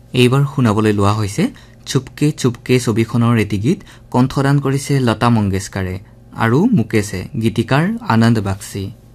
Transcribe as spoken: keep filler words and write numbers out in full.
এইবাৰ শুনাবলৈ লোৱা হৈছে চুপকে চুপকে ছবিখনৰ এটি গীত কণ্ঠদান কৰিছে লতা মংগেশকাৰে আৰু মুকেশে, গীতিকাৰ আনন্দ বাগচি।